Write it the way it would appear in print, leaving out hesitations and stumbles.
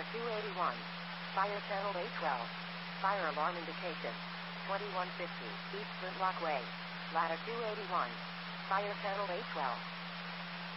Ladder 281. Fire channel A12. Fire alarm indication. 2150 East Flintlock Way. Ladder 281. Fire channel A12.